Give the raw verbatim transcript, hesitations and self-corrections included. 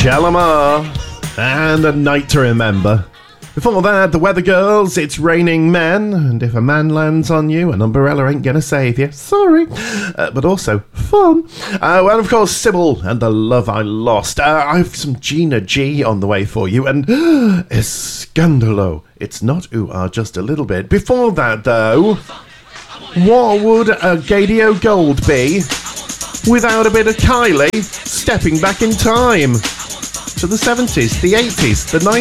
Shalamar and A Night to Remember. Before that, the Weather Girls, It's Raining Men, and if a man lands on you, an umbrella ain't gonna save you. Sorry. Uh, but also, fun. Uh, well, of course, Sybil and The Love I Lost. Uh, I have some Gina G on the way for you, and Escandalo. It's not ooh ah, just a little bit. Before that, though, what would a Gadio Gold be without a bit of Kylie stepping back in time? To the seventies, the eighties, the nineties.